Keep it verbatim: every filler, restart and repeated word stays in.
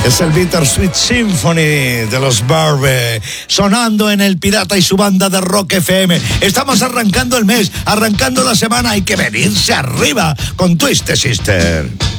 Es el Bittersweet Symphony de los Barbe, sonando en El Pirata y su banda de Rock F M. Estamos arrancando el mes, arrancando la semana. Hay que venirse arriba con Twisted Sister.